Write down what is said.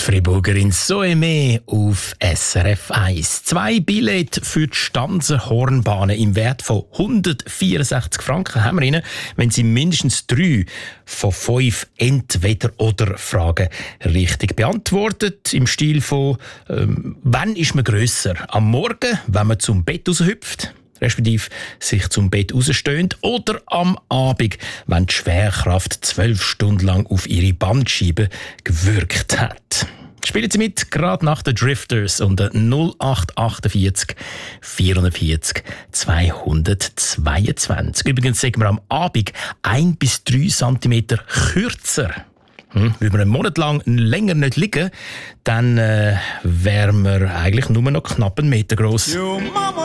Friburger in Soeme auf SRF 1. 2 Billette für die Stanzenhornbahnen im Wert von 164 Franken haben wir Ihnen, wenn Sie mindestens 3 von 5 Entweder-oder-Fragen richtig beantwortet. Im Stil von wann ist man grösser? Am Morgen, wenn man zum Bett raushüpft, respektive sich zum Bett rausstöhnt, oder am Abend, wenn die Schwerkraft 12 Stunden lang auf ihre Bandscheibe gewirkt hat. Spielen Sie mit, gerade nach den Drifters unter 0848 440 222. Übrigens sagen wir am Abend 1 bis 3 cm kürzer. Wenn wir einen Monat lang länger nicht liegen, dann wären wir eigentlich nur noch knapp einen Meter gross.